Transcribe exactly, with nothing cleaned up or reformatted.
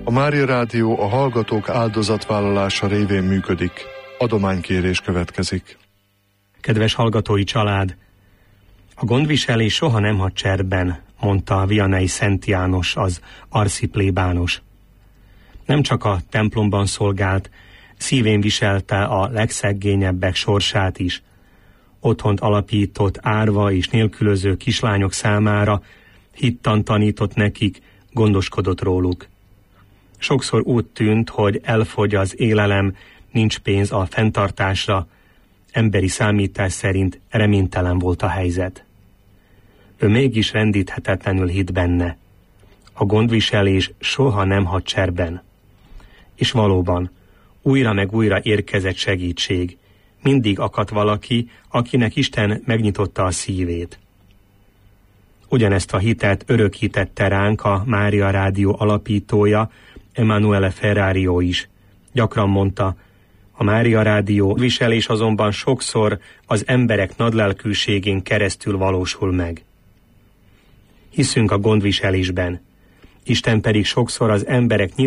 A Mária Rádió a hallgatók áldozatvállalása révén működik. Adománykérés következik. Kedves hallgatói család! A gondviselés soha nem hagy cserben, mondta a vianai Szent János, az arszi plébános. Nem csak a templomban szolgált, szívén viselte a legszeggényebbek sorsát is. Otthont alapított árva és nélkülöző kislányok számára, hittan tanított nekik, gondoskodott róluk. Sokszor úgy tűnt, hogy elfogy az élelem, nincs pénz a fenntartásra, emberi számítás szerint reménytelen volt a helyzet. Ő mégis rendíthetetlenül hitt benne. A gondviselés soha nem hagy cserben. És valóban, újra meg újra érkezett segítség. Mindig akadt valaki, akinek Isten megnyitotta a szívét. Ugyanezt a hitet örökítette ránk a Mária Rádió alapítója, Emanuele Ferrario is. Gyakran mondta, a Mária Rádió viselés azonban sokszor az emberek nagylelkűségén keresztül valósul meg. Hiszünk a gondviselésben, Isten pedig sokszor az emberek